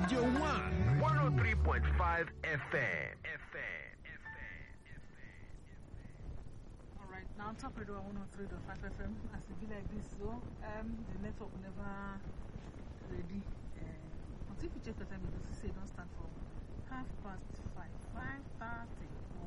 Radio 1. 103.5 FM. Alright, now top radio 103.5 FM. As it be like this, so the network never ready. Until you check the time, you see say don't start for 5:30.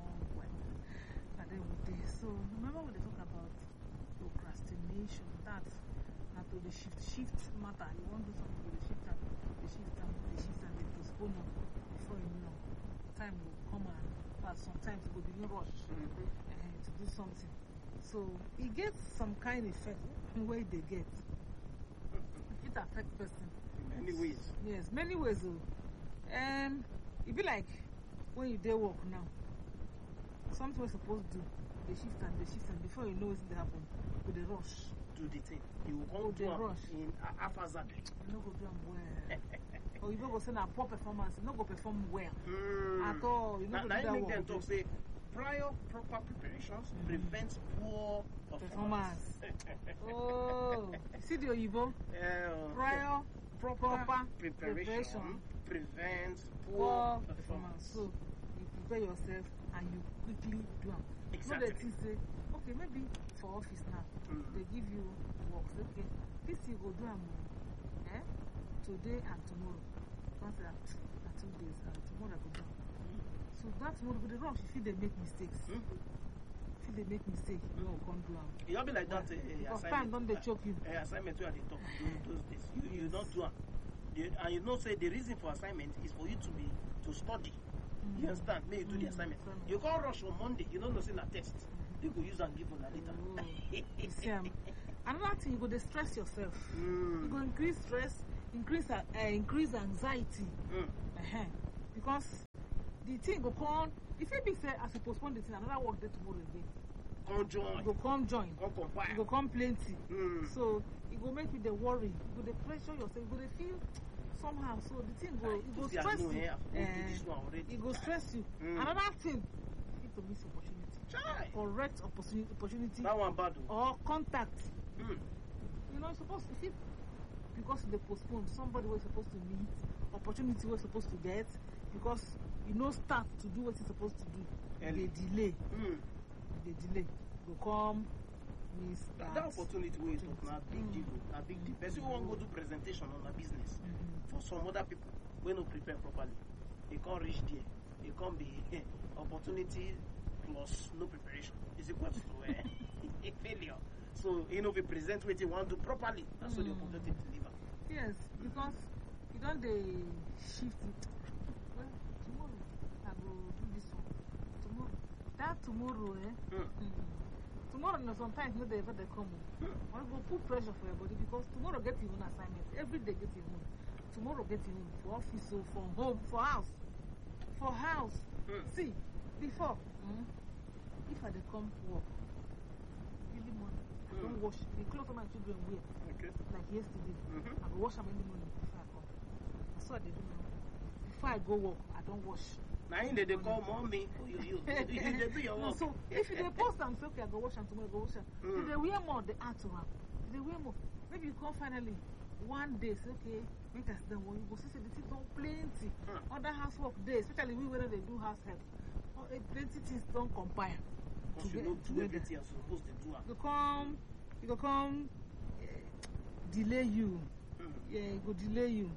And then we day. So remember when they talk about procrastination, that's not to the shift matter. You want to do something with the shift and they postpone it before you know. Time will come and pass. Sometimes it will be no rush to do something. So it gets some kind of effect where they get. It affects person. In many ways. Yes, many ways. It be like when you day work now. Something we're supposed to do, they shift and before you know it's going to happen, with the rush. Do the thing. You will go to rush. In haphazardly. You don't go do them well. Or you don't go say a poor performance, you don't go perform well. At all. You don't go do that work. Then talk say, prior proper preparations prevents poor performance. Oh, see the Oyibo? Prior proper preparation prevents poor performance. So you prepare yourself and you quickly do them. Exactly. So they say, okay, maybe for office now, they give you works. Okay, this you go do them today and tomorrow. Don't say that 2 days and tomorrow I go do. So that tomorrow with the rush, if they make mistakes. If they make mistakes, you will come do them. You'll be like that assignment. Time don't they choke you? Assignment where they talk those days. You don't do them. And you know, say the reason for assignment is for you to study. You understand? May you do the assignment. You can't rush on Monday. You don't know say a test. You go use and give on later. Another thing, you go to stress yourself. You go increase stress, increase anxiety. Because the thing go come. If you say as you postpone the thing, another work day tomorrow again. Come join. You go come plenty. So it go make you the worry. You go the pressure yourself. You go the feel somehow. So the thing go stress you. It go stress you. Another thing, you need to miss opportunity. Correct opportunity. That one bad. Or contact. You know, supposed to see because they postpone somebody was supposed to meet, opportunity was supposed to get, because you know start to do what you're supposed to do. They delay. They delay. Go come. That opportunity where you talk now, big deal. A big deal. Person who want to go do presentation on a business for some other people when not prepare properly, they can't reach there. They can't be opportunity plus no preparation is equal to a failure. So you know, we present what you want to do properly. That's what the opportunity deliver. Yes, because you don't shift it. Well, tomorrow I will do this one. Tomorrow, that tomorrow, tomorrow, sometimes no they ever they come. I go put pressure for your body because tomorrow get your own assignment. Every day get your own. Tomorrow get your own for office, so for home, for house. For house. See, before, if I come work, really morning, I don't wash the clothes my children wear. Okay. Like yesterday. I go wash them in the morning before I come. That's what they do now. Before I go work, I don't wash. Now in they call mommy. You do your work. So if they post and say, okay, I go wash and tomorrow I go wash them. If they wear more, they add to them. If they wear more, maybe you come finally one day, say, okay, make us done. You go see the things don't plenty. Other housework days, especially we when they do house help. Plenty things don't compare. Because you know do everything you're supposed to do. You go come delay you. Yeah, it go delay you.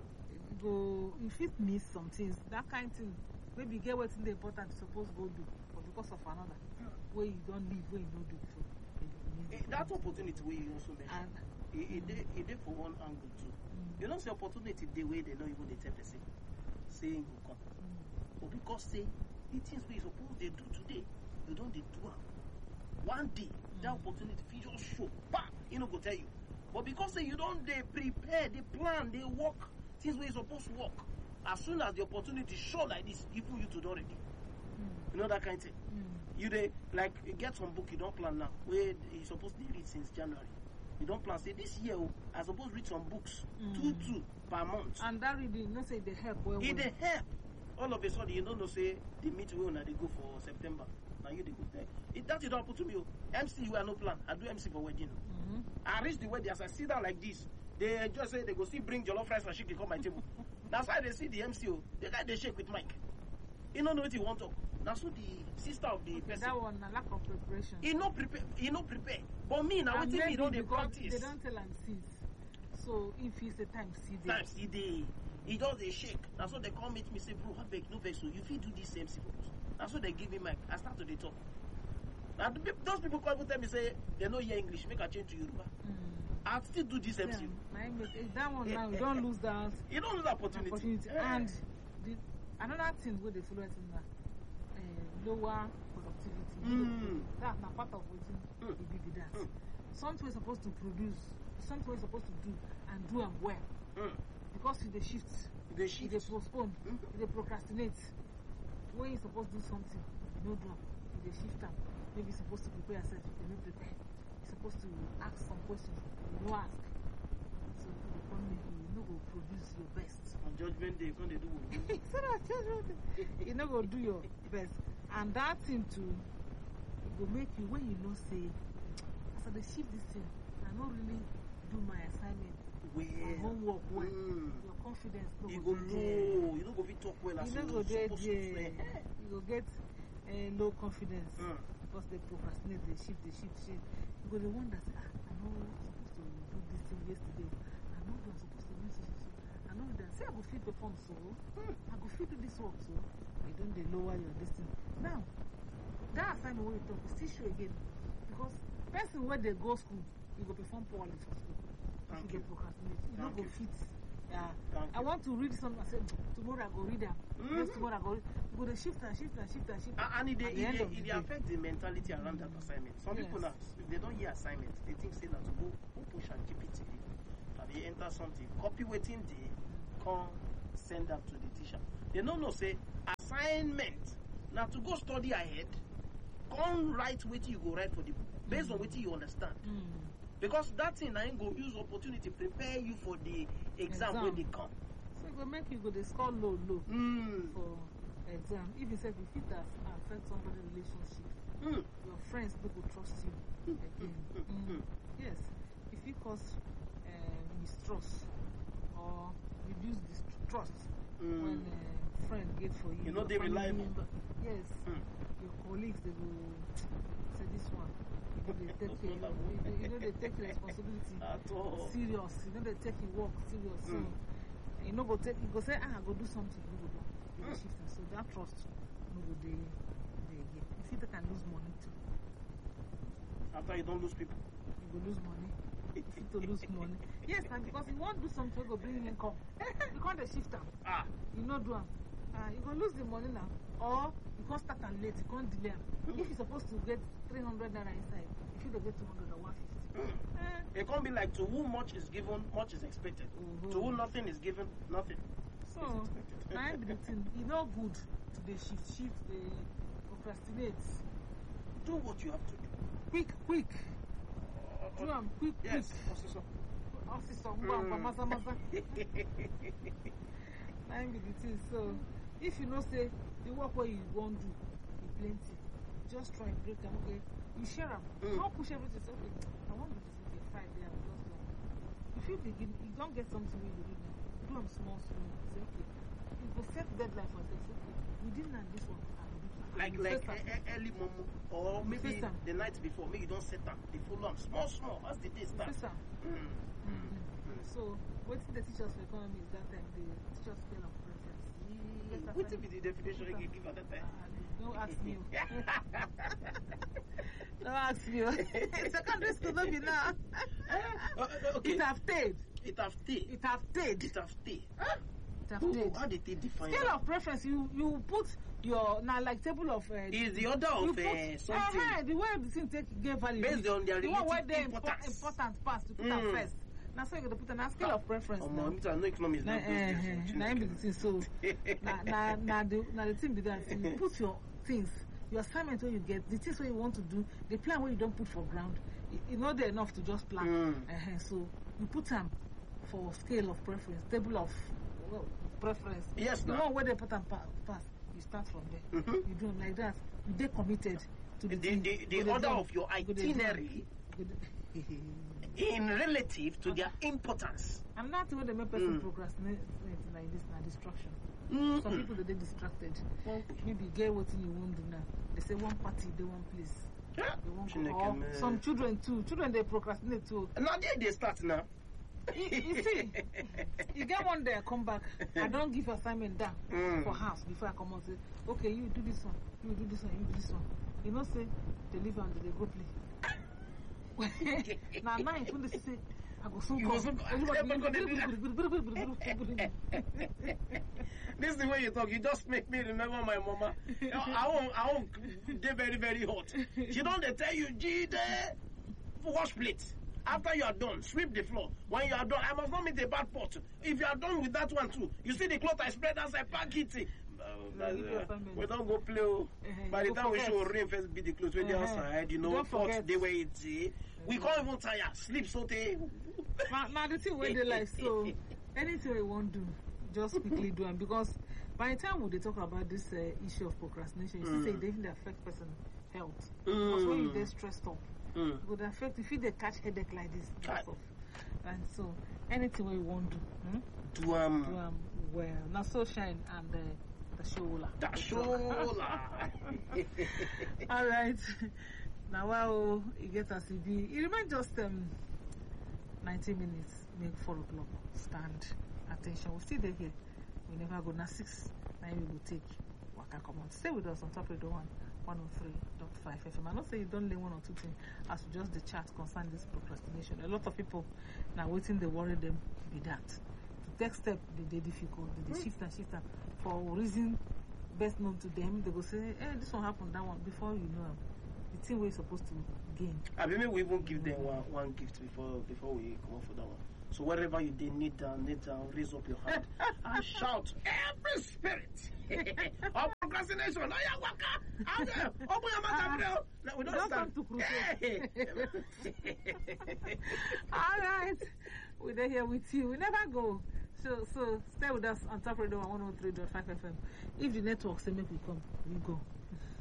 If it miss some things, that kind of thing, maybe you get what's important to suppose go do, but because of another, where you don't live, where you don't do. So that opportunity where you also mentioned, it did for one angle too. You know, the opportunity the way they know even the 10% saying will come. But because say the things we suppose they do today, you don't do them. One day, that opportunity will just show, bam, you know, go tell you. But because say you don't they prepare, they plan, they work, things where you're supposed to work. As soon as the opportunity show like this, even you to do already. You know that kind of thing. You like you get some book you don't plan now, where you're supposed to read since January. You don't plan say this year I supposed to read some books, 2 per month. And that reading, not say they help. It they help. All of a sudden you don't know say they meet when they go for September. Now you they go there. That you don't put to me. MC you are no plan. I do MC for wedding. I reach the wedding as I sit down like this. they enjoy say they go see bring jollof rice and chicken come my table. That's why they see the MCO. The guy they shake with mic. He don't know what he want to. That's what the sister of the person. That one, a lack of preparation. He no prepare. He no prepare. But me now, what if he don't dey practice? They don't tell him since. So if it's the time, see the Times he does a shake. That's what they come meet me say, bro, I beg no vex. So if you do this MC for us, that's what they give me mic. I start to dey talk. Now those people come and tell me say they know hear English. Make a change to Yoruba. I still do this MC. That one now, you don't lose that. You don't lose the opportunity. Yeah. And another thing where they follow is in lower productivity. That's not part of what you do that. Something we're supposed to produce, something we're supposed to do and do them well. Because if they shift, if they postpone, if they procrastinate, when you're supposed to do something, you don't do them. If they shift them, maybe you're supposed to prepare yourself, you don't prepare. You're supposed to ask some questions, you don't ask. So you know go produce your best. On Judgment Day, when they do you know go do your best. And that thing too, it will make you, when you know say, as I shift this thing, I don't really do my assignment, my homework well. Your confidence no you go low. You don't go fit talk well as you go there. You go get low confidence because they procrastinate, they shift. You go the one that say, I know I'm supposed to do this thing yesterday. I know I'm supposed to do this. I know that. Say I go fit perform so. I go fit do this work so. You don't they lower your distance. Now, that assignment when you talk, we still show again. Because person where they go school, you go perform poorly for school. If you procrastinate, you don't go fit. Yeah. I want to read something. I said, tomorrow I go read them. Next tomorrow I go read. You go to shift. And it affects the mentality around that assignment. Some people now, if they don't hear assignment, they think say that to go push and GPT. And they enter something, copy waiting, they come send them to the teacher. They don't know say assignment. Now to go study ahead, come write what you go write for the book based on what you understand. Because that thing I ain't go use opportunity prepare you for the exam when they come. So it will make you go to score low for exam. If you said if it has affect somebody's relationship, your friends they will trust you again. Yes, if it cause mistrust or reduce distrust when a friend get for you, you know they reliable. Yes, your colleagues they will say this one. You know they take responsibility serious. You know they take your work serious. So you know go take. You go say I go do something. You go do. You go shift. So that trust, no go they again. If you can lose money too. After you don't lose people, you go lose money. You fit to lose money. Yes, and because you want to do something, you go bring in income. You can't shift them. You know do them. You go lose the money now, or you can't start and late. You can't delay. If you're supposed to get 300 naira inside, if you don't get 200 or 150. It can't be like to whom much is given, much is expected. To whom nothing is given, nothing so, now everything, you know good to the shift, the procrastinate. Do what you have to do. Quick. Do them quick. Yes, Officer, masa. Now be the thing. So, if you know say the work where you want to do, is plenty. Just try and break them. Okay, you share them. Don't push everything. Say, okay, I want to do this. Okay, Friday, I will just do. If you begin, you don't get something when you do now. Do them small. Say, okay, you go set deadline for this. Okay, within this one, I will do. Like early morning or maybe the night before. Maybe you don't set them. They follow them small. As the day starts. So, what the teachers for economy is that time they teach us scale of preference. What will be the definition you give at that time? Don't ask me. Don't ask me. Secondary school don't be now. Okay. It have stayed. How did they define scale of preference? You put your now like table of is the order of something. The way the thing take give value based on their relative importance pass to put them first. Now so you got to put an scale of preference. No economy is not now be the thing. So now the thing be that you put your things, your assignment where you get, the things where you want to do, the plan where you don't put for ground. You know they're enough to just plan. So you put them for scale of preference, table of preference. Yes, the one where they put them pass. You start from there. You do like that. You get committed to the order of your itinerary. in relative to their importance. And that's when they make person procrastinate like this, now distraction. Some people they distracted. Maybe get what you want to do now. They say one party, they one place. Yeah. They won't go. Or some children too. Children they procrastinate too. Now they start now. You see, you get one day, I come back. I don't give assignment down for house before I come out. Say, okay, you do this one, you do this one, you do this one. You know, say they leave and they go play. Now, if when they say, I go soon come. This is the way you talk. You just make me remember my mama. I won't. They're very, very hot. She don't tell you, G, wash plates. After you are done, sweep the floor. When you are done, I must not meet a bad pot. If you are done with that one too, you see the cloth I spread outside, pack it. We don't go play. By the time we show rain first be the clothes when they're outside, you know, pot the way it's. We can't even tire. Sleep so they. Now the thing where they like, so anything we want to do, just quickly do it. Because by the time they talk about this issue of procrastination, you see, they even affect person health. Because when you get stressed up, it would affect if they catch headache like this. And so anything we want to do well. Now so shine and the shola. All right. Now wow, you get us it be. It remains just 90 minutes. Make 4 o'clock. Stand. Attention. We'll still there here. We never go. Now 6. Now we will take Waka come on. Stay with us on top of the 103.5 FM. I don't say you don't learn one or two things as just the chat concern this procrastination. A lot of people now waiting, they worry them be that. To take step, they difficult. They shift and for reason best known to them. They go say, hey, this one happened, that one. Before you know the thing we're supposed to gain. I mean, we won't give them one gift before we come up for that one. So wherever you did kneel down, raise up your hand and shout, every spirit of procrastination. Oh yeah, waka. Open your mouth, we don't stand. To crusade. All right, we're here with you. We never go. So stay with us on top of the 103.5 FM. If the network say make we come, we go.